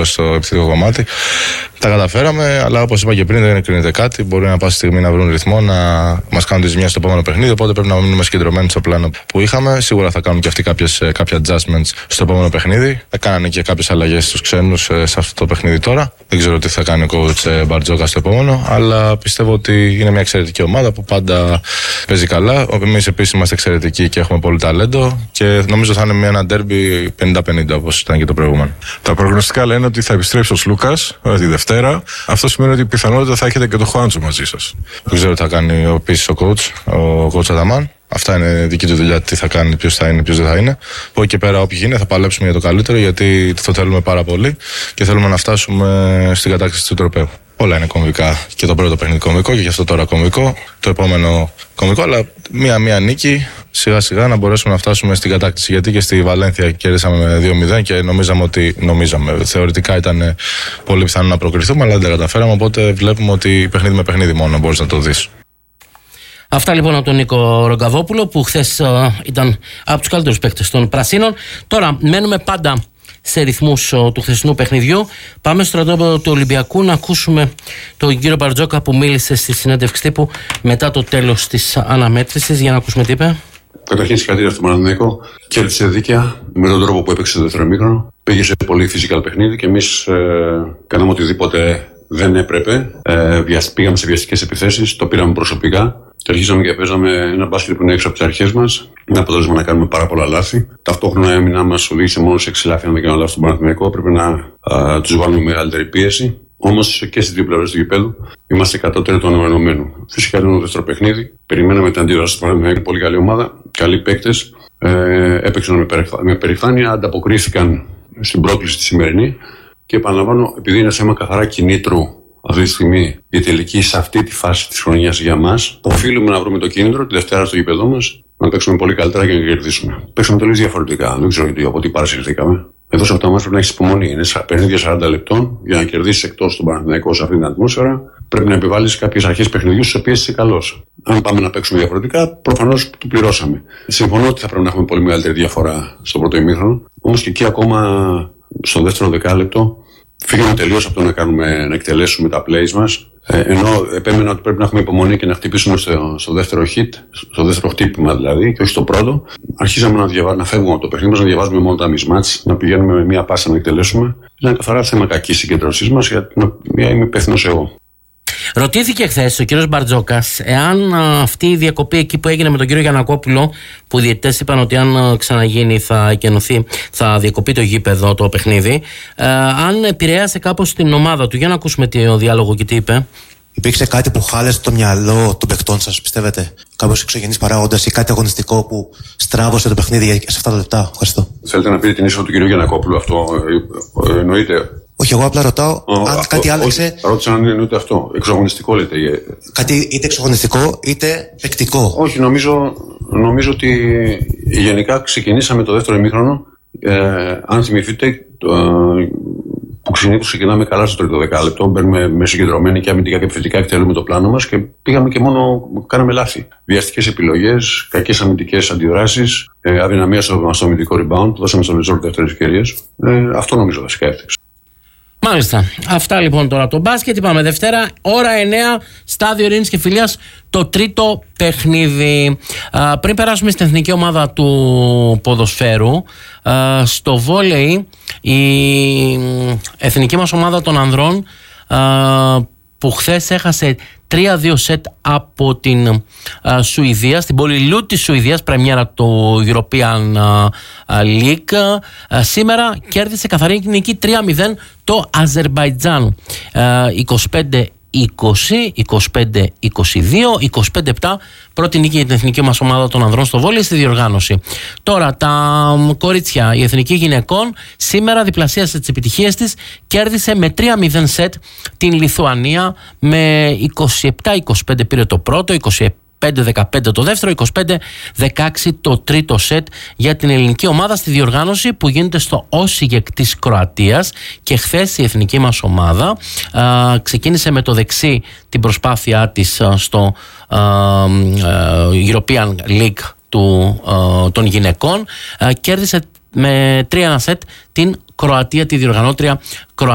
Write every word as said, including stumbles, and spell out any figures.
στο επιθετικό κομμάτι. Τα καταφέραμε, αλλά όπως είπα και πριν, δεν κρίνεται κάτι. Μπορεί να πάση στιγμή να βρουν ρυθμό, να μας κάνουν τη ζημιά στο επόμενο παιχνίδι. Οπότε πρέπει να μείνουμε συγκεντρωμένοι στο πλάνο που είχαμε. Σίγουρα θα κάνουν και αυτοί κάποιες, κάποια adjustments στο επόμενο παιχνίδι. Θα κάνανε και κάποιες αλλαγές στους ξένους σε αυτό το παιχνίδι τώρα. Δεν ξέρω τι θα κάνει ο coach Μπαρτζόκα στο επόμενο, αλλά πιστεύω ότι είναι μια εξαιρετική ομάδα που πάντα παίζει καλά. Εμείς επίσης είμαστε εξαιρετικοί και έχουμε πολύ ταλέντο και νομίζω θα είναι μια, ένα ντέρμπι πενήντα πενήντα όπως ήταν και το προηγούμενο. Τα προγνωστικά λένε ότι θα επιστρέψει ο Σλούκας τη Δευτέρα. Αυτό σημαίνει ότι πιθανότητα θα έχετε και τον Χουάντσο μαζί σας. Δεν ξέρω τι θα κάνει επίσης ο coach, ο coach Αταμάν. Αυτά είναι δική του δουλειά, τι θα κάνει, ποιος θα είναι, ποιος δεν θα είναι. Από εκεί και πέρα, όποιοι γίνει, θα παλέψουμε για το καλύτερο, γιατί το θέλουμε πάρα πολύ και θέλουμε να φτάσουμε στην κατάκτηση του τροπαίου. Όλα είναι κομβικά. Και το πρώτο παιχνίδι κομβικό και γι' αυτό τώρα κομβικό. Το επόμενο κομβικό, αλλά μία-μία νίκη σιγά-σιγά να μπορέσουμε να φτάσουμε στην κατάκτηση. Γιατί και στη Βαλένθια κέρδισαμε με δύο μηδέν και νομίζαμε ότι. Νομίζαμε. Θεωρητικά ήταν πολύ πιθανό να προκριθούμε, αλλά δεν τα καταφέραμε. Οπότε βλέπουμε ότι παιχνίδι με παιχνίδι μόνο μπορείς να το δεις. Αυτά λοιπόν από τον Νίκο Ρογκαβόπουλο, που χθες uh, ήταν από τους καλύτερους παίκτες των Πρασίνων. Τώρα μένουμε πάντα σε ρυθμούς uh, του χθεσινού παιχνιδιού. Πάμε στο στρατόπεδο του Ολυμπιακού να ακούσουμε τον κύριο Μπαρτζόκα που μίλησε στη συνέντευξη τύπου μετά το τέλος της αναμέτρησης. Για να ακούσουμε τι είπε. Καταρχήν, συγχαρητήρια στον Παναθηναϊκό. Κέρδισε δίκαια με τον τρόπο που έπαιξε το δεύτερο ημίχρονο. Πήγε σε πολύ physical παιχνίδι και εμείς ε, κάναμε οτιδήποτε δεν έπρεπε. Ε, πήγαμε σε βιαστικές επιθέσεις, το πήραμε προσωπικά. Και αρχίσαμε και παίζαμε ένα μπάσκετ που είναι έξω από τις αρχές μας. Είναι αποτέλεσμα να κάνουμε πάρα πολλά λάθη. Ταυτόχρονα έμεινα μας οδήγησε μόνο σε έξι λάθη. Αν δεν κάνω λάθος στον Παναθηναϊκό, πρέπει να τους βάλουμε μεγαλύτερη πίεση. Όμως και στις δύο πλευρές του γηπέδου είμαστε κατώτεροι του αναμενωμένου. Φυσικά είναι το δεύτερο παιχνίδι. Περιμέναμε την αντίδραση του Παναθηναϊκού. Πολύ καλή ομάδα, καλοί παίκτες. Ε, έπαιξαν με περηφάνεια, ανταποκρίθηκαν στην πρόκληση τη σημερινή. Και επαναλαμβάνω, επειδή είναι θέμα καθαρά κινήτρου αυτή τη στιγμή η τελική σε αυτή τη φάση της χρονιάς για μας, οφείλουμε να βρούμε το κίνητρο τη Δευτέρα στο γήπεδό μας να παίξουμε πολύ καλύτερα και να κερδίσουμε. Παίξαμε τελείως διαφορετικά. Δεν ξέρω γιατί, από τι παρασυρθήκαμε. Εδώ σε αυτό μας πρέπει να έχει υπομονή. Είναι παιχνίδια σαράντα λεπτών για να κερδίσεις εκτός του Παναθηναϊκού σε αυτή την ατμόσφαιρα. Πρέπει να επιβάλλεις κάποιες αρχές παιχνιδιού στις οποίες είσαι καλός. Αν πάμε να παίξουμε διαφορετικά, προφανώς το πληρώσαμε. Συμφωνώ ότι θα πρέπει να έχουμε πολύ μεγαλύτερη διαφορά στο πρώτο ημίχρονο. Όμως και εκεί ακόμα στο δεύτερο δεκάλεπτο. Φύγαμε τελείως από το να, κάνουμε, να εκτελέσουμε τα plays μας, ε, ενώ επέμενα ότι πρέπει να έχουμε υπομονή και να χτυπήσουμε στο, στο δεύτερο hit, στο δεύτερο χτύπημα δηλαδή, και όχι στο πρώτο. Αρχίσαμε να, διαβα... να φεύγουμε από το παιχνίδι μας, να διαβάζουμε μόνο τα mismatch, να πηγαίνουμε με μία πάσα να εκτελέσουμε. Είναι καθαρά θέμα κακής συγκέντρωσής μας, για την οποία είμαι υπεύθυνος εγώ. Ρωτήθηκε χθες ο κύριος Μπαρτζόκας εάν α, αυτή η διακοπή εκεί που έγινε με τον κύριο Γιαννακόπουλο, που οι διαιτητές είπαν ότι αν α, ξαναγίνει θα εκενωθεί, θα διακοπεί το γήπεδο, το παιχνίδι, α, αν επηρέασε κάπως την ομάδα του. Για να ακούσουμε το διάλογο και τι είπε. Υπήρξε κάτι που χάλεσε το μυαλό των παικτών σας, πιστεύετε? Κάποιος εξωγενής παράγοντας ή κάτι αγωνιστικό που στράβωσε το παιχνίδι σε αυτά τα λεπτά? Ευχαριστώ. Θέλετε να πείτε την είσοδο του κυρίου Γιαννακόπουλου, αυτό ε, εννοείται? Όχι, εγώ απλά ρωτάω ο, αν α, κάτι ο, άλλαξε. Ρώτησα αν εννοείται αυτό. Εξωγωνιστικό λέτε. Κάτι είτε εξωγωνιστικό είτε παικτικό. Όχι, νομίζω, νομίζω ότι γενικά ξεκινήσαμε το δεύτερο ημίχρονο. Ε, αν θυμηθείτε, το, που συνήθως ξεκινάμε καλά στο τρίτο δεκάλεπτο, μπαίνουμε με συγκεντρωμένοι και αμυντικά και επιθετικά, εκτελούμε το πλάνο μας και πήγαμε και μόνο κάναμε λάθη. Βιαστικές επιλογές, κακές αμυντικές αντιδράσεις, ε, αδυναμία στο, στο αμυντικό rebound, δώσαμε στο resort δεύτερες ευκαιρίες. Ε, αυτό νομίζω βασικά έφτιαξε. Μάλιστα. Αυτά λοιπόν τώρα το μπάσκετ. Είπαμε Δευτέρα, ώρα εννέα, στάδιο Ειρήνης και Φιλίας, το τρίτο παιχνίδι. Α, πριν περάσουμε στην εθνική ομάδα του ποδοσφαίρου, α, στο βόλεϊ η εθνική μας ομάδα των ανδρών, α, που χθες έχασε τρία δύο σετ από την α, Σουηδία, στην πολυλού της Σουηδίας, πρεμιέρα του European α, League. Α, σήμερα κέρδισε καθαρή νίκη τρία μηδέν το Αζερμπαϊτζάν. είκοσι πέντε είκοσι, είκοσι πέντε είκοσι δύο, είκοσι πέντε επτά, πρώτη νίκη για την εθνική μας ομάδα των ανδρών στο βόλεϊ στη διοργάνωση. Τώρα τα κορίτσια, η εθνική γυναικών, σήμερα διπλασίασε τις επιτυχίες της, κέρδισε με τρία μηδέν σετ την Λιθουανία, με είκοσι επτά είκοσι πέντε πήρε το πρώτο, είκοσι πέντε δεκαπέντε το δεύτερο, είκοσι πέντε δεκαέξι το τρίτο σετ για την ελληνική ομάδα στη διοργάνωση που γίνεται στο Όσιγεκ της Κροατίας. Και χθες η εθνική μας ομάδα α, ξεκίνησε με το δεξί την προσπάθειά της α, στο α, α, European League του, α, των γυναικών, α, κέρδισε με τρία ένα σετ την Κροατία, τη διοργανώτρια Κροατία.